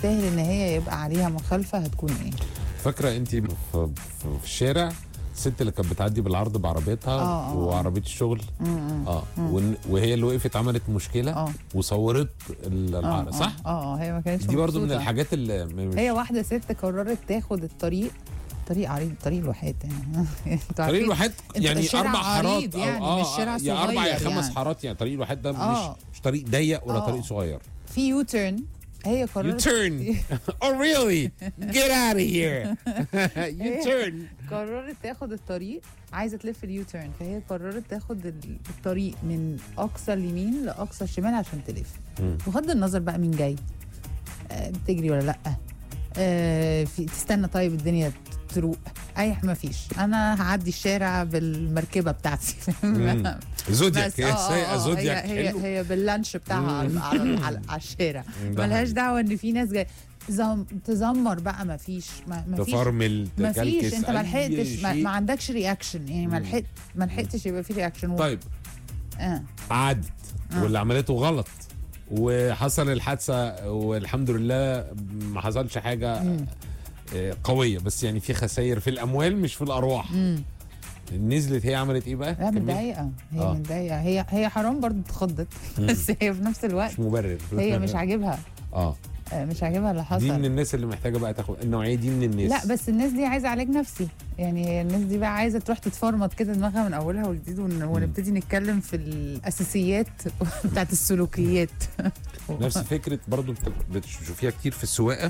تستاهل ان هي يبقى عليها مخالفه هتكون ايه؟ فاكره انت في الشارع الست اللي كانت بتعدي بالعرض بعربيتها وعربيه الشغل وهي اللي وقفت عملت مشكله وصورت العرض صح؟ هي ما كانتش دي برضو من مبسوطة. الحاجات اللي هي واحده ست قررت تاخد الطريق عريض، طريق الواحات يعني طريق الواحات يعني شارع 4 حارات عريض يعني مش شارع صغير يا 4 يا 5 يعني. حارات يعني طريق الواحات ده مش طريق ضيق ولا طريق صغير. في يو تيرن هي قررت turn. Oh really? Get out of here. You turn. قررت تاخد الطريق، عايزه تلف اليو تيرن، فهي قررت تاخد الطريق من اقصى اليمين لاقصى الشمال عشان تلف. بغض النظر بقى مين جاي، بتجري ولا لا، في تستنى طيب الدنيا تروق، اي ما فيش، انا هعدي الشارع بالمركبه بتاعتي. زودياك هي سايقه زودياك هي باللانش بتاعها على الشارع، ملهاش دعوه ان في ناس جايه تزمر بقى، ما فيش تفرمل تكلكس، انت ما لحقتش، ما عندكش رياكشن يعني، ما لحقتش يبقى في رياكشن. طيب عدت واللي عملته غلط وحصل الحادثه والحمد لله ما حصلش حاجه قويه، بس يعني في خسائر في الاموال مش في الارواح. نزلت هي عملت ايه بقى؟ لا متضايقه، هي متضايقه، هي حرام برضه اتخضت، بس هي في نفس الوقت مش مبرر، هي مش عاجبها مش عاجبها اللي حصل. دي من الناس اللي محتاجه بقى تاخد النوعيه دي من الناس. لا بس الناس دي عايزه علاج نفسي يعني، الناس دي بقى عايزه تروح تتفرمط كده دماغها من اولها وجديد، ونبتدي نتكلم في الاساسيات بتاعت السلوكيات. نفس فكره برضو بتشوفيها كتير في السواقه.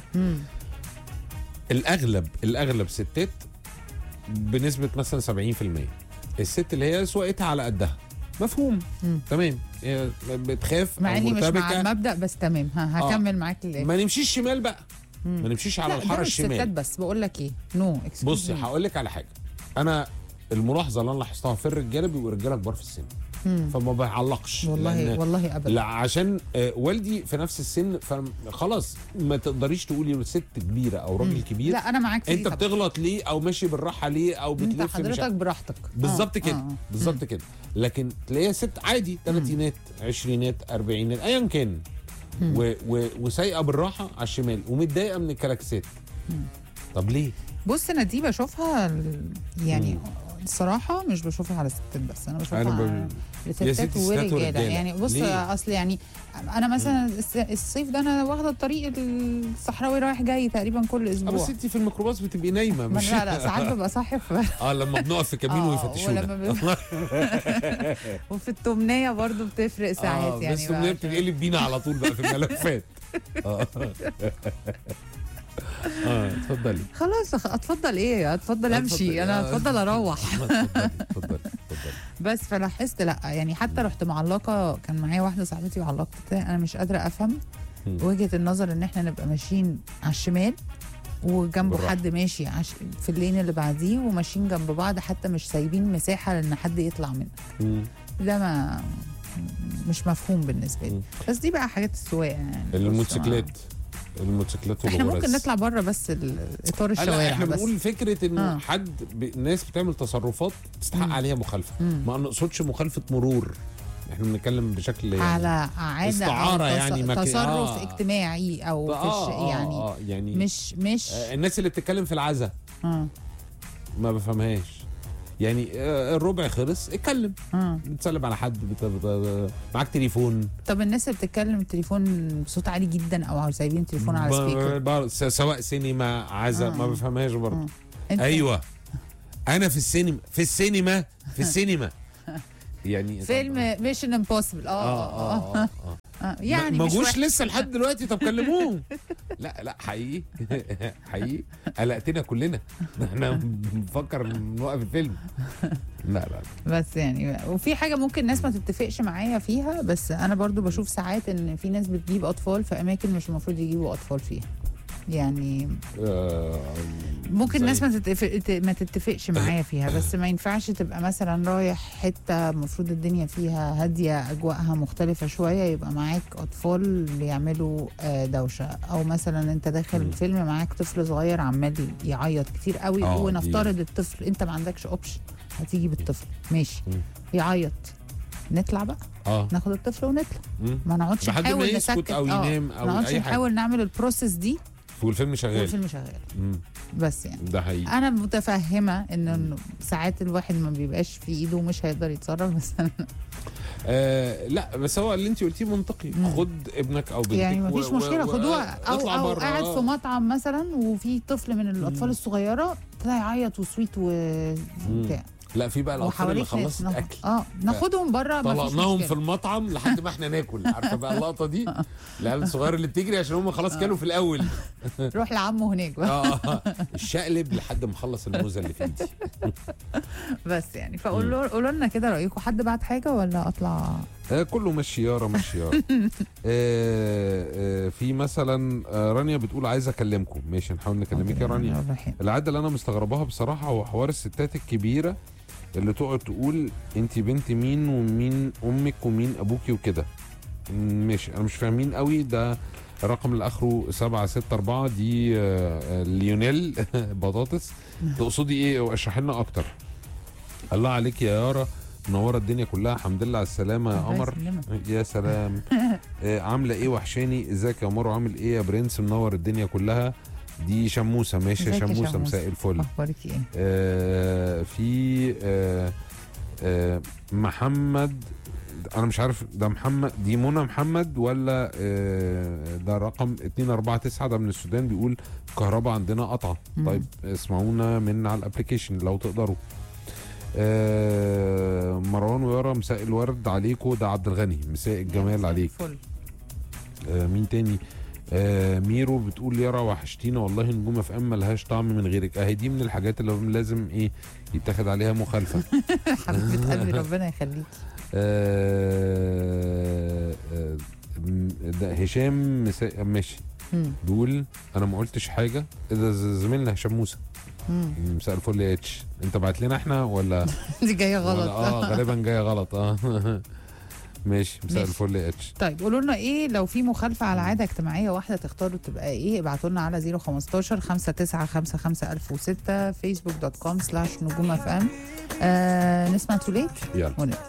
الاغلب ستات بنسبه مثلا 70%. الست اللي هي سواقتها على قدها مفهوم تمام، بتخاف مع اني مش مع مرتبكة. المبدا بس تمام، هكمل معاك للاخر. ما نمشيش شمال بقى، ما نمشيش على الحاره الشمال. ستات بس بقول لك ايه، نو بصي هقول لك على حاجه، انا الملاحظه اللي انا لاحظتها في الرجاله بيبقوا رجاله كبار في السن، فما بعلقش والله ابدا. لا عشان والدي في نفس السن، فخلاص ما تقدريش تقولي ست كبيره او راجل كبير لا انا معاك في انت بتغلط ليه او ماشي بالراحه ليه او بتلف، انت حضرتك براحتك بالظبط كده بالظبط كده. لكن تلاقيها ست عادي ثلاثينات عشرينات اربعينات ايا كان وسايقه بالراحه على الشمال ومتضايقه من الكلاكسات. طب ليه؟ بص انا دي بشوفها يعني الصراحه مش بشوفها على الستات بس، انا بشوفها على الستات ورجاله يعني. بص اصل يعني انا مثلا الصيف ده انا واخده الطريق الصحراوي رايح جاي تقريبا كل اسبوع. بس انت في الميكروباص بتبقي نايمه مش لا ساعات ببقى صاحي لما بنقف في كمين ويفتشونا وفي التمنيه برضو بتفرق ساعات يعني، بس التمنيه بتتقلب بينا على طول بقى في الملفات. اتفضلي. خلاص اتفضل ايه؟ اتفضل امشي انا، اتفضل اروح. اتفضلي. بس فلاحظت لا يعني، حتى رحت معلقه، كان معايا واحده صاحبتي وعلقت، انا مش قادره افهم وجهه النظر ان احنا نبقى ماشيين على الشمال وجنبه حد ماشي في اللين اللي بعديه وماشيين جنب بعض، حتى مش سايبين مساحه لان حد يطلع منك. ده ما مش مفهوم بالنسبه لي. بس دي بقى حاجات السواقه يعني. الموتوسيكلات احنا ممكن نطلع بره بس اطار الشوارع. احنا بس بنقول فكره انه حد الناس بتعمل تصرفات تستحق عليها مخالفه، ما نقصدش مخالفه مرور، احنا بنتكلم بشكل على عاده استعاره يعني تصرف اجتماعي او يعني مش الناس اللي بتتكلم في العزا ما بفهمهاش يعني. الربع خلص اتكلم، بتسلم على حد معاك تليفون. طب الناس اللي بتتكلم التليفون بصوت عالي جدا او سايبين التليفون على سبيكر، سواء سينما عزا ما بفهمهاش برضه. ايوه انا في السينما يعني فيلم ميشن امبوسيبل يعني ما جوش لسه لحد دلوقتي. طب كلموهم. لا حقيقي قلقتنا كلنا، احنا بنفكر نوقف الفيلم. لا بس يعني وفي حاجه ممكن الناس ما تتفقش معايا فيها، بس انا برضو بشوف ساعات ان في ناس بتجيب اطفال في اماكن مش المفروض يجيبوا اطفال فيها يعني. ممكن الناس ما تتفقش معايا فيها، بس ما ينفعش تبقى مثلا رايح حته المفروض الدنيا فيها هاديه اجواءها مختلفه شويه، يبقى معاك اطفال بيعملوا دوشه، او مثلا انت داخل الفيلم معاك طفل صغير عمال يعيط كتير قوي، ونفترض الطفل انت ما عندكش اوبشن، هتيجي بالطفل ماشي يعيط، نطلع بقى ناخد الطفل ونطلع. ما نقعدش لحد ما نحاول يسكت نسكت او ينام او ما نقعدش اي حاجه، نحاول نعمل البروسيس دي والفيلم شغال والفيلم شغال. بس يعني ده حقيقي. انا متفهمه انه ساعات الواحد ما بيبقاش في ايده ومش هيقدر يتصرف، بس لا بس هو اللي انت قلتيه منطقي. خد ابنك او بنتك يعني مفيش مشكله خدوها او قاعد في مطعم مثلا وفي طفل من الاطفال الصغيره ابتدى يعيط وسويت وبتاع. لا في بقى الاطفال اللي خلصت اكل ناخدهم بره، طلقناهم في المطعم لحد ما احنا ناكل. عارفه بقى اللقطه دي، العيال الصغيره اللي بتجري عشان هم خلاص كانوا في الاول. روح لعمه هناك بقى. الشقلب لحد ما اخلص الموزه اللي في ايدي. بس يعني فقولوا لنا كده رايكم. حد بعت حاجه ولا اطلع؟ كله مشياره مشياره. في مثلا رانيا بتقول عايزه اكلمكم. ماشي نحاول نكلمك يا رانيا. العاده اللي انا مستغرباها بصراحه هو حوار الستات الكبيره اللي تقعد تقول انت بنت مين ومين امك ومين ابوكي وكده. ماشي انا مش فاهمين قوي. ده الرقم اللي اخره 764 دي ليونيل بطاطس. تقصدي ايه واشرح لنا اكتر. الله عليك يا يارا، منوره الدنيا كلها. الحمد لله على السلامه يا قمر. يا سلام. عامله ايه وحشاني. ازيك يا مروه، عامل ايه يا برنس، منور الدنيا كلها. دي شموسه. ماشي يا شموسه، مساء الفل. اخبارك ايه؟ في محمد، انا مش عارف ده محمد دي منى محمد ولا ده رقم 249 ده من السودان. بيقول الكهرباء عندنا قطعه. طيب اسمعونا من على الابلكيشن لو تقدروا. مروان ويارا مساء الورد عليكم. ده عبد الغني، مساء الجمال عليك. مين تاني؟ ميرو بتقول يارا وحشتينا والله، نجوم اف ام ملهاش طعم من غيرك. اهي دي من الحاجات اللي لازم ايه يتاخد عليها مخالفه. حبيبه قلبي ربنا يخليكي. ده هشام ماشي بيقول انا ما قلتش حاجه. اذا زميلنا هشام موسى مساء الفل يا اتش. انت بعت لنا احنا ولا دي جايه غلط؟ غالبا جايه غلط. ماشي مساء الفل يا اتش. طيب قولوا لنا ايه لو في مخالفه على عاده اجتماعيه واحده تختاروا تبقى ايه. ابعتوا لنا على 015 5955 1006 facebook.com/نجوم FM. نسمع توليت يلا.